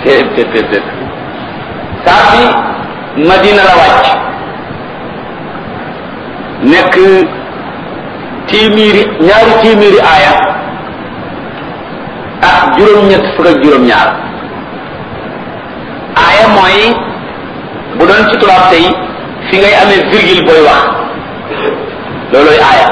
te saa bi Madina la wàcc nekk ñaari téeméeri aaya ak juróom-ñett fukk ak juróom-ñaar aaya mooy bu doon ci tubaab tey fi ngay amee virgule booy wax loolooy aaya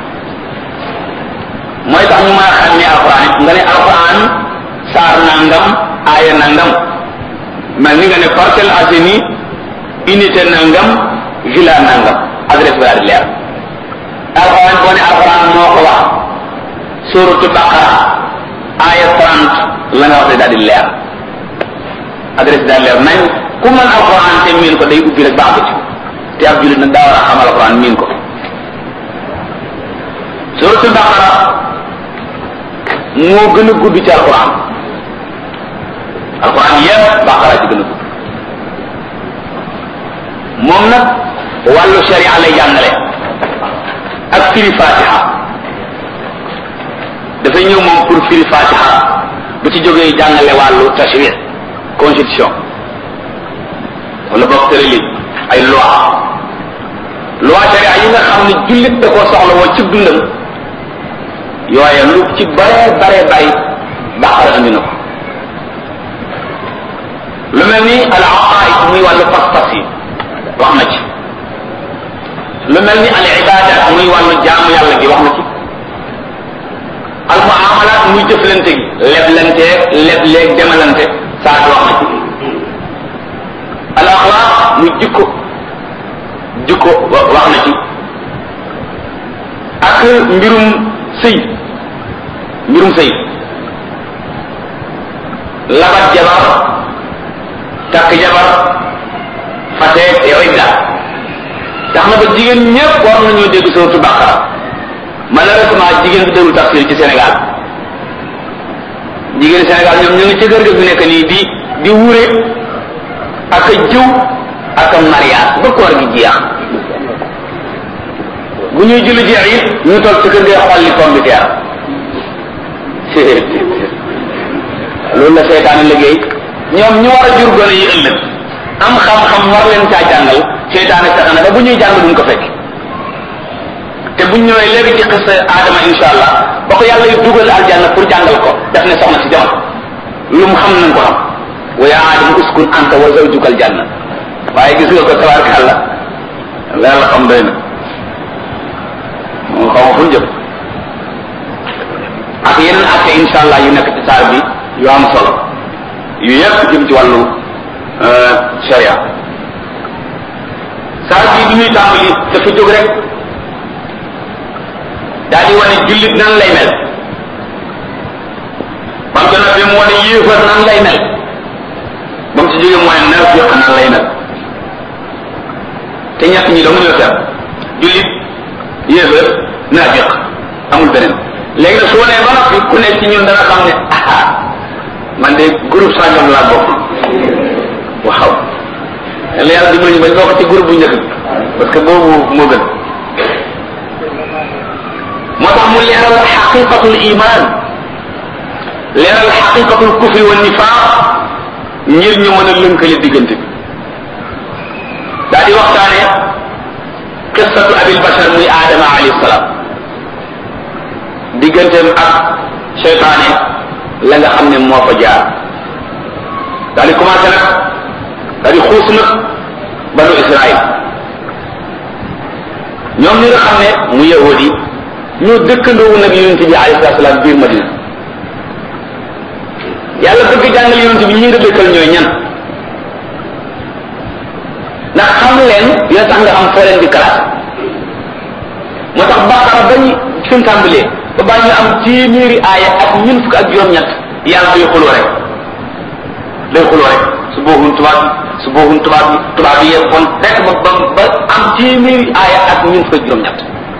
mooy tax ñu mën a xam ne alquran nga ne alquran saar nangam aaya nangam mel ni nga ne Parcelles Assainies unité nangam villa nangam adresse bi daal di leer alquran boo ne alquran moo ko wax suratu Baqara aaya 30 la nga wax daal di leer adresse daal leer nañ ku mën alquran te miin ko day ubbi rek baax ci te ab jullit nag daa war a xam alquran miin ko suratu Baqara moo gën a gudd ci alquran yépp Baqara ci gën a gudd moom nag wàllu sharia lay jàngale ak firi Fatiha dafay ñëw moom pour firi Fatiha bu ci jógee jàngale wàllu tashri' constitution wala boog tëralin ay loi sharia yi nga xam ne jullit da koo soxla woo ci dundam yooye lu ci bare bari Baqara andi na ko lu mel ni al aqaid muy wàllu pas-pas yi wax na ci lu mel ni al ibadat muy wàllu jaamu yàlla gi wax na ci al muamalat muy jëflante gi leblante lebleeg demalante saa wax na ci al axlaq muy jikko wax na ci ak mbirum sëy labat jabar takk jabar fase idda tax na ba jigéen ñépp war nañoo dégg suratu Baqara malheureusement jigéen bi déglu tafsir ci Sénégal jigéen Sénégal ñoom ñu ngi ci kër ga fi nekk nii di wure ak a jëw ak a mariage ba koor gi jeex bu ñuy julli jeex it ñu toog ci kër ga xolli pomme de terre loolu la seytaane liggéey ñoom ñu war a jur gone yi ëllëg am xam-xam war leen caa jàngal seytaane fexe na ba bu ñuy jàng duñ ko fekk te buñ ñëwee léegi ci xis Adama insha allah ba ko yàlla yu dugal aljanna pour jàngal ko def ne soxna si jamono lu mu xam nañ ko xam wa yaa Aadama uskun anta wa zawjuka aljanna waaye gis nga ko tabaarkalla la xam doy na moom xaw ma fu ñu jëm ak yeneen acte insha allah yu nekk ci saar bi yu am solo yu yëpp jëm ci wàllu sharia saar bi bi ñuy tàmbali dafa jóg rek daal di wane jullit nan lay mel ba mu gën a fi mu wane yéefar nan lay mel ba mu ci jógee mu wane naafiq nan lay mel te ñett ñi dong ñoo seet jullit yéefar naafiq amul beneen léegi nag su wanee ba noppi ku nekk ci ñun dana xam ne man de groupe sangam laa bokk waaw la yàlla dimbali ñu bañ bokk ci groupe bu njëkk parce que boobu moo gën moo tax mu leeral xaqiqatul iman leeral xaqiqatul kufri wa nifaq ngir ñu mën a lënkale diggante bi daa di waxtaane qissatu abil bashar muy aadama alayhi salaam digganteem ak seytaane la nga xam ne moo fa jaar daa di commencé nag daa di xuus nag banu Israël ñoom ñi nga xam ne mu yahudi ñoo dëkkandoowu nag yonent bi alayhi salaam biir Madina yàlla bëgg jàngal yonent bi ñi nga dëkkal ñooy ñan ndax xam leen dina tax nga am foo leen di classe moo tax Baqara bañ fi mu tàmbalee ba baa ñu am téeméeri aaya ak ñun fukk ak juróom-ñett yàlla day xuloo rek su booxun tubaab yi yee kon rek ba am téeméeri aaya ak ñun fukk ak juróom-ñett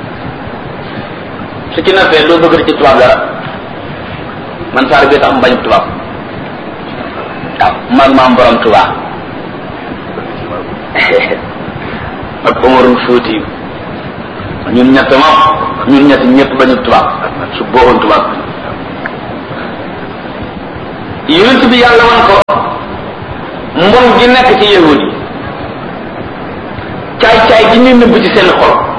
su ci nafee doo bëgg ci tubaab dara man saar bi tax mu bañ tubaab waaw man maam borom tubaab ak Omarul Fuuti ñun ñett ñett bañu tubaab su booxoon tubaab yonent bi yàlla wan ko gi nekk ci yahudi caay-caay gi ñu nëbb ci seen xol